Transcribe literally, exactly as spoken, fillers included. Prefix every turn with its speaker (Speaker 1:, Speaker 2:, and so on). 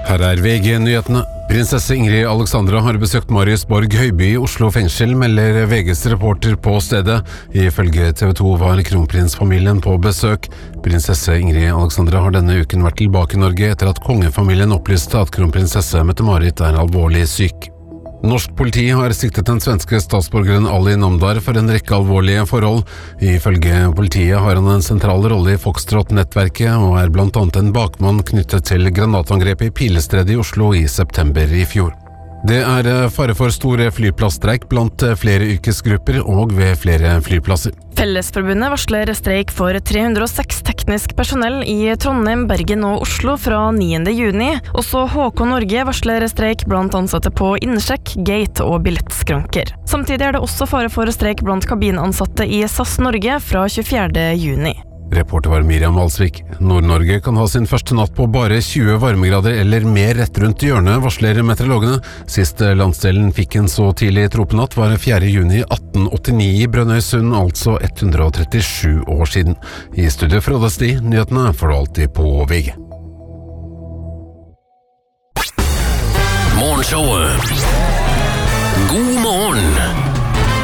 Speaker 1: Her er V G-nyhetene. Prinsesse Ingrid Alexandra har besøkt Marius Borg Høiby i Oslo fengsel, melder V G's reporter på stedet. Ifølge T V to var kronprinsfamilien på besøk. Prinsesse Ingrid Alexandra har denne uken vært tilbake i Norge etter at kongefamilien opplyste at kronprinsesse Mette-Marit er alvorlig syk. Norsk politi har siktet den svenske statsborgeren Ali Namdar for en rekke alvorlige forhold. Ifølge politiet har han en sentral rolle i Foxtrot-nettverket og er blant annet en bakmann knyttet til granatangrepet i Pilestredet i Oslo i september i fjor. Det er fare for stor flyplassstreik blant flere yrkesgrupper og ved flere flyplasser.
Speaker 2: Fellesforbundet varsler streik for tre hundre og seks teknisk personell i Trondheim, Bergen og Oslo fra niende juni. Også H K Norge varsler streik blant ansatte på innsjekk, gate og billettskranker. Samtidig er det også fare for streik blant kabinansatte i S A S Norge fra tjuefjerde juni.
Speaker 1: Reporter var Miriam Alsvik. Nord-Norge kan ha sin første natt på bare tjue varmegrader eller mer rett rundt hjørnet, varsler meteorologene. Sist landsdelen fikk en så tidlig tropenatt var fjerde juni atten åttini i Brønnøysund, altså ett hundre og trettisju år siden. I studio Frode Sti, nyhetene får du alltid på V G.
Speaker 3: Morgenshowet. God morgen!